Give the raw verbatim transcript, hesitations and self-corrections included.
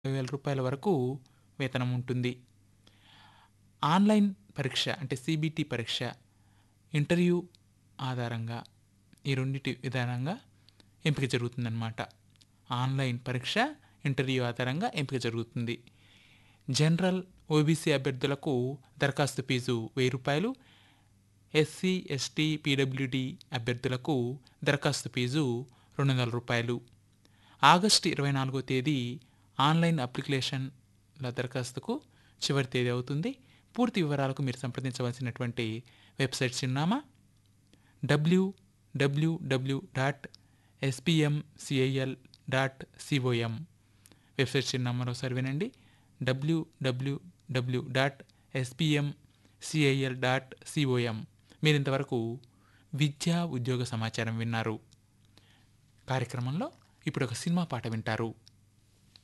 యాభై వేల రూపాయల వరకు వేతనం ఉంటుంది. ఆన్‌లైన్ పరీక్ష అంటే సీబీటీ పరీక్ష, ఇంటర్వ్యూ ఆధారంగా ఈ రెండిటి విధానంగా ఎంపిక జరుగుతుందనమాట. ఆన్‌లైన్ పరీక్ష, ఇంటర్వ్యూ ఆధారంగా ఎంపిక జరుగుతుంది. జనరల్, ఓబీసీ అభ్యర్థులకు దరఖాస్తు ఫీజు వెయ్యి రూపాయలు, ఎస్సీ, ఎస్టీ, పీడబ్ల్యూడీ అభ్యర్థులకు దరఖాస్తు ఫీజు రెండు వందల రూపాయలు. ఆగస్టు ఇరవై నాలుగో తేదీ ఆన్‌లైన్ అప్లికేషన్ల దరఖాస్తుకు చివరి తేదీ అవుతుంది. పూర్తి వివరాలకు మీరు సంప్రదించవలసినటువంటి వెబ్‌సైట్ చిరునామా డబ్ల్యూడబ్ల్యూడబ్ల్యూ dot SPMCIL dot COM. Website చిరునామా మరోసారి వినండి. డబ్ల్యూడబ్ల్యూడబ్ల్యూ డాట్ ఎస్‌పీఎంసీఐఎల్ డాట్ సిఓఎం. మీరింతవరకు విద్యా ఉద్యోగ సమాచారం విన్నారు. కార్యక్రమంలో ఇప్పుడు ఒక సినిమా పాట వింటారు.